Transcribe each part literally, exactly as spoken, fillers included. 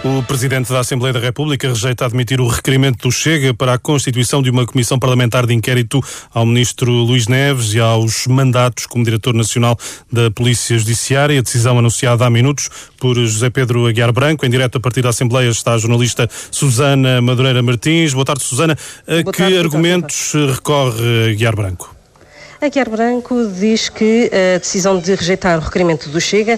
O Presidente da Assembleia da República rejeita admitir o requerimento do Chega para a constituição de uma comissão parlamentar de inquérito ao Ministro Luís Neves e aos mandatos como Diretor Nacional da Polícia Judiciária. A decisão anunciada há minutos por José Pedro Aguiar Branco. Em direto a partir da Assembleia está a jornalista Susana Madureira Martins. Boa tarde, Susana. A Boa que tarde, argumentos recorre Aguiar Branco? Aguiar Branco diz que a decisão de rejeitar o requerimento do Chega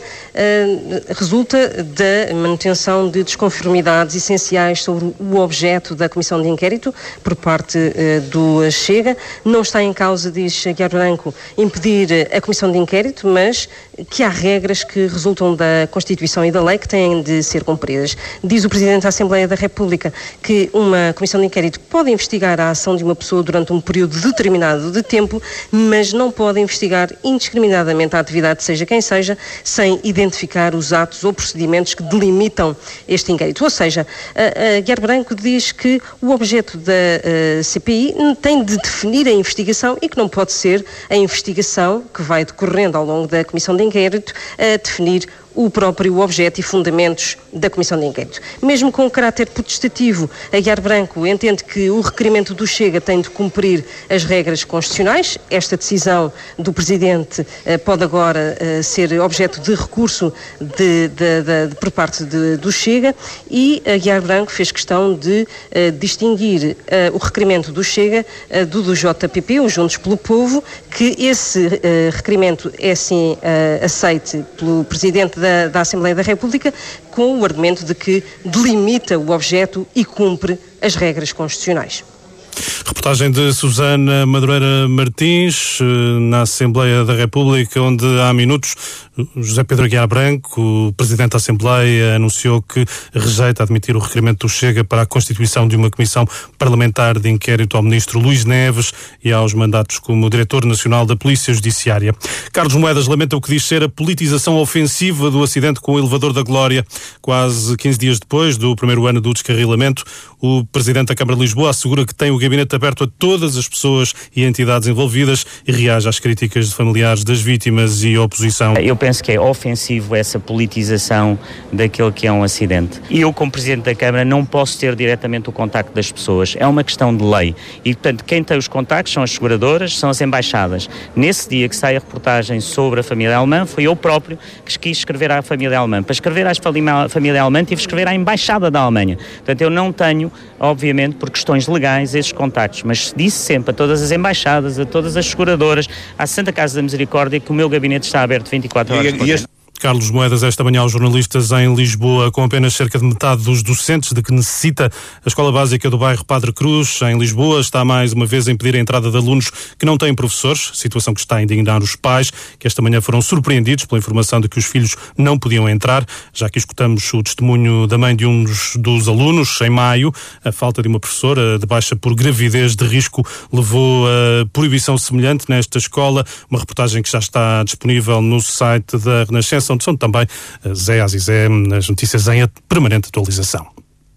uh, resulta da manutenção de desconformidades essenciais sobre o objeto da Comissão de Inquérito por parte uh, do Chega. Não está em causa, diz Aguiar Branco, impedir a Comissão de Inquérito, mas que há regras que resultam da Constituição e da lei que têm de ser cumpridas. Diz o Presidente da Assembleia da República que uma Comissão de Inquérito pode investigar a ação de uma pessoa durante um período determinado de tempo, mas não pode investigar indiscriminadamente a atividade, seja quem seja, sem identificar os atos ou procedimentos que delimitam este inquérito. Ou seja, a, a Aguiar Branco diz que o objeto da a, C P I tem de definir a investigação e que não pode ser a investigação que vai decorrendo ao longo da Comissão de Inquérito a definir o próprio objeto e fundamentos da Comissão de Inquérito. Mesmo com caráter potestativo, Aguiar Branco entende que o requerimento do Chega tem de cumprir as regras constitucionais. Esta decisão do Presidente eh, pode agora eh, ser objeto de recurso de, de, de, de, por parte de, do Chega, e Aguiar Branco fez questão de eh, distinguir eh, o requerimento do Chega eh, do do J P P, o Juntos pelo Povo, que esse eh, requerimento é sim eh, aceite pelo Presidente Da, da Assembleia da República, com o argumento de que delimita o objeto e cumpre as regras constitucionais. Reportagem de Susana Madureira Martins, na Assembleia da República, onde há minutos José Pedro Aguiar Branco, o Presidente da Assembleia, anunciou que rejeita admitir o requerimento do Chega para a constituição de uma comissão parlamentar de inquérito ao Ministro Luís Neves e aos mandatos como Diretor Nacional da Polícia Judiciária. Carlos Moedas lamenta o que diz ser a politização ofensiva do acidente com o elevador da Glória. Quase quinze dias depois do primeiro ano do descarrilamento, o Presidente da Câmara de Lisboa assegura que tem o gabinete aberto a todas as pessoas e entidades envolvidas e reage às críticas de familiares das vítimas e oposição. Eu penso que é ofensivo essa politização daquele que é um acidente. E eu, como Presidente da Câmara, não posso ter diretamente o contacto das pessoas. É uma questão de lei. E, portanto, quem tem os contactos são as seguradoras, são as embaixadas. Nesse dia que sai a reportagem sobre a família alemã, foi eu próprio que quis escrever à família alemã. Para escrever à família alemã, tive que escrever à Embaixada da Alemanha. Portanto, eu não tenho, obviamente, por questões legais, esses contactos, mas disse sempre a todas as embaixadas, a todas as seguradoras, à Santa Casa da Misericórdia, que o meu gabinete está aberto vinte e quatro horas por dia. Carlos Moedas, esta manhã aos jornalistas em Lisboa, com apenas cerca de metade dos docentes de que necessita a Escola Básica do bairro Padre Cruz, em Lisboa, está mais uma vez a impedir a entrada de alunos que não têm professores, situação que está a indignar os pais, que esta manhã foram surpreendidos pela informação de que os filhos não podiam entrar. Já que escutamos o testemunho da mãe de um dos, dos alunos, em maio, a falta de uma professora de baixa por gravidez de risco levou a proibição semelhante nesta escola, uma reportagem que já está disponível no site da Renascença, onde são também Zé Azizé, as notícias em permanente atualização.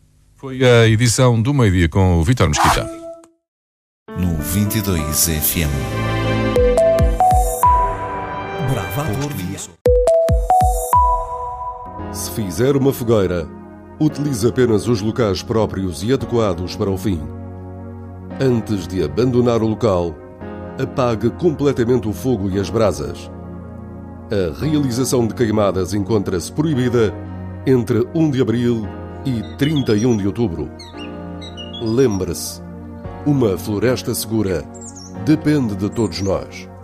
Foi a edição do meio-dia com o Vítor Mesquita. No vinte e dois F M. Bravador. Se fizer uma fogueira, utilize apenas os locais próprios e adequados para o fim. Antes de abandonar o local, apague completamente o fogo e as brasas. A realização de queimadas encontra-se proibida entre primeiro de abril e trinta e um de outubro. Lembre-se, uma floresta segura depende de todos nós.